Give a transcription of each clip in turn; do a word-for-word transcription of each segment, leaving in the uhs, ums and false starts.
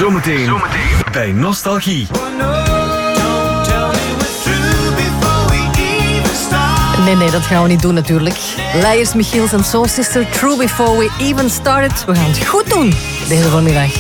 Zometeen, Zometeen. bij Nostalgie. Nee, nee, dat gaan we niet doen natuurlijk. Leijers, Michiels en Soul Sister, True Before We Even Started. We gaan het goed doen deze vanmiddag.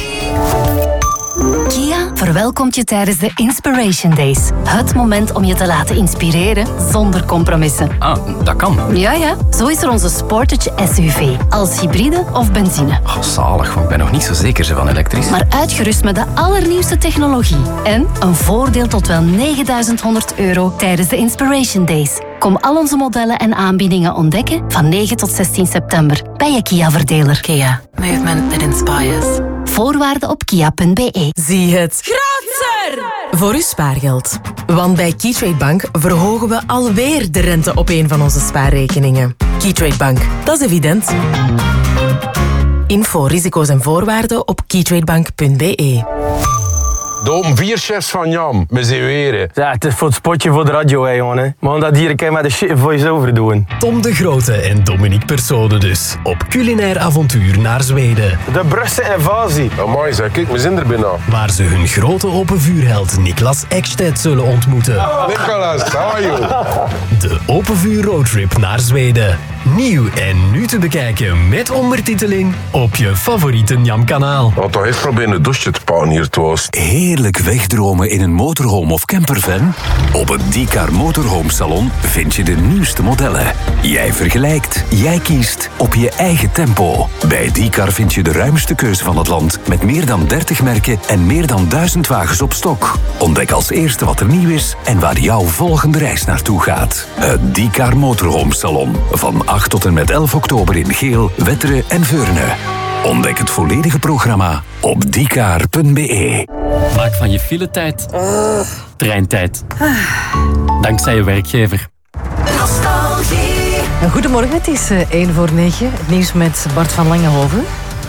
Kia verwelkomt je tijdens de Inspiration Days. Het moment om je te laten inspireren zonder compromissen. Ah, dat kan. Ja, ja. Zo is er onze Sportage S U V. Als hybride of benzine. Oh, zalig, want ik ben nog niet zo zeker van elektrisch. Maar uitgerust met de allernieuwste technologie. En een voordeel tot wel negenduizend honderd euro tijdens de Inspiration Days. Kom al onze modellen en aanbiedingen ontdekken van negen tot zestien september bij je Kia-verdeler. Kia. Movement that inspires. Voorwaarden op kia punt b e. Zie het grootser voor uw spaargeld. Want bij Keytrade Bank verhogen we alweer de rente op een van onze spaarrekeningen. Keytrade Bank, dat is evident. Info, risico's en voorwaarden op keytradebank punt b e. De om vier chefs van Jam, met z'n weren. Ja, het is voor het spotje voor de radio, hè, jongen. Maar dat hier kan je met de shit voice-over doen. Tom de Grote en Dominique Persone dus. Op culinair avontuur naar Zweden. De Brusse invasie. Amai, zeg, kijk, we zijn er bijna. Waar ze hun grote open vuurheld Niklas Ekstedt zullen ontmoeten. Oh. Nicolas, how are you? De open vuur roadtrip naar Zweden. Nieuw en nu te bekijken met ondertiteling op je favoriete Njam-kanaal. Wat toch eens proberen een douche te pakken hier thuis. Heerlijk wegdromen in een motorhome of campervan? Op het Diecar Motorhome Salon vind je de nieuwste modellen. Jij vergelijkt, jij kiest op je eigen tempo. Bij Diecar vind je de ruimste keuze van het land met meer dan dertig merken en meer dan duizend wagens op stok. Ontdek als eerste wat er nieuw is en waar jouw volgende reis naartoe gaat. Het Diecar Motorhome Salon van acht tot en met elf oktober in Geel, Wetteren en Veurne. Ontdek het volledige programma op diecar punt b e. Maak van je filetijd treintijd. Dankzij je werkgever. Nostalgie. Goedemorgen, het is één voor negen. Het nieuws met Bart van Langenhoven.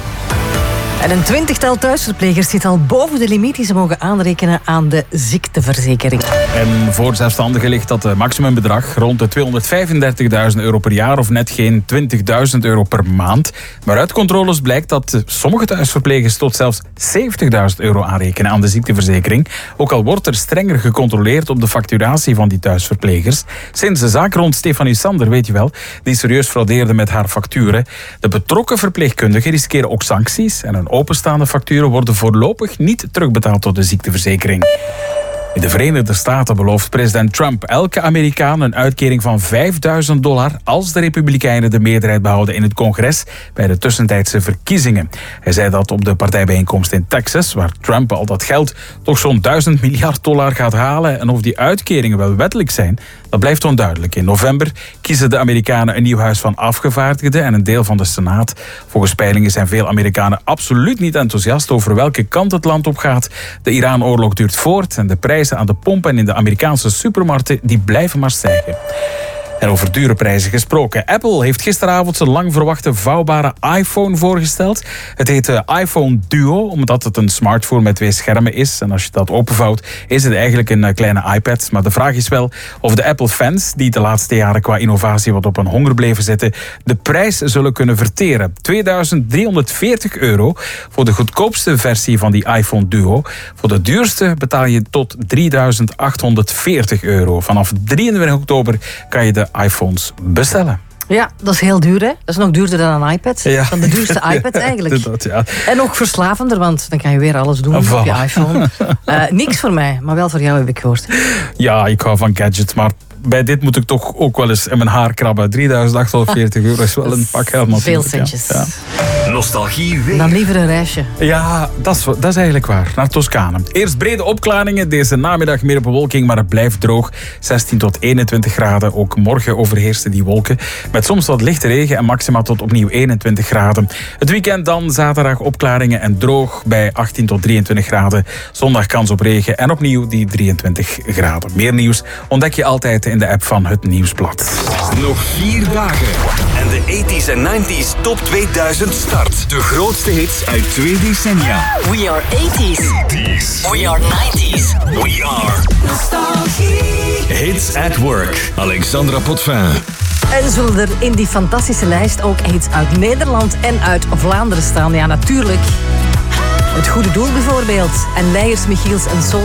En een twintigtal thuisverplegers zit al boven de limiet die ze mogen aanrekenen aan de ziekteverzekering. En voor zelfstandigen ligt dat maximumbedrag rond de tweehonderdvijfendertigduizend euro per jaar of net geen twintigduizend euro per maand. Maar uit controles blijkt dat sommige thuisverplegers tot zelfs zeventigduizend euro aanrekenen aan de ziekteverzekering. Ook al wordt er strenger gecontroleerd op de facturatie van die thuisverplegers. Sinds de zaak rond Stefanie Sander, weet je wel, die serieus fraudeerde met haar facturen. De betrokken verpleegkundigen riskeren ook sancties en een openstaande facturen worden voorlopig niet terugbetaald door de ziekteverzekering. In de Verenigde Staten belooft president Trump elke Amerikaan een uitkering van vijfduizend dollar als de Republikeinen de meerderheid behouden in het congres bij de tussentijdse verkiezingen. Hij zei dat op de partijbijeenkomst in Texas, waar Trump al dat geld toch zo'n duizend miljard dollar gaat halen. En of die uitkeringen wel wettelijk zijn, dat blijft onduidelijk. In november kiezen de Amerikanen een nieuw huis van afgevaardigden en een deel van de Senaat. Volgens peilingen zijn veel Amerikanen absoluut niet enthousiast over welke kant het land op gaat. De Iran-oorlog duurt voort en de prijzen aan de pomp en in de Amerikaanse supermarkten die blijven maar stijgen. En over dure prijzen gesproken. Apple heeft gisteravond zijn lang verwachte vouwbare iPhone voorgesteld. Het heet de iPhone Duo, omdat het een smartphone met twee schermen is. En als je dat openvouwt, is het eigenlijk een kleine iPad. Maar de vraag is wel of de Apple-fans, die de laatste jaren qua innovatie wat op een honger bleven zitten, de prijs zullen kunnen verteren. tweeduizend driehonderdveertig euro voor de goedkoopste versie van die iPhone Duo. Voor de duurste betaal je tot drieduizend achthonderdveertig euro. Vanaf drieëntwintig oktober kan je de iPhones bestellen. Ja, dat is heel duur, hè? Dat is nog duurder dan een iPad. Ja. Dan de duurste iPad eigenlijk. Dat, ja. En ook verslavender, want dan kan je weer alles doen Voilà. op je iPhone. Uh, niks voor mij, maar wel voor jou heb ik gehoord. Ja, ik hou van gadgets, maar bij dit moet ik toch ook wel eens in mijn haar krabben. drieduizend achthonderdveertig euro is wel een pak geld. Veel centjes. Ja. Nostalgie weer. Dan liever een reisje. Ja, dat is, dat is eigenlijk waar. Naar Toscane. Eerst brede opklaringen. Deze namiddag meer bewolking, maar het blijft droog. zestien tot eenentwintig graden. Ook morgen overheersen die wolken. Met soms wat lichte regen en maxima tot opnieuw eenentwintig graden. Het weekend dan zaterdag opklaringen en droog bij achttien tot drieëntwintig graden. Zondag kans op regen en opnieuw die drieëntwintig graden. Meer nieuws ontdek je altijd in de app van Het Nieuwsblad. Nog vier dagen. En de tachtiger en negentiger top tweeduizend start. De grootste hits uit twee decennia. We are eighties. eighties. We are nineties. We are Nostalgie. Hits at Work. Alexandra Potvin. En zullen er in die fantastische lijst ook hits uit Nederland en uit Vlaanderen staan? Ja, natuurlijk. Het goede doel bijvoorbeeld. En Leijers, Michiels en Sol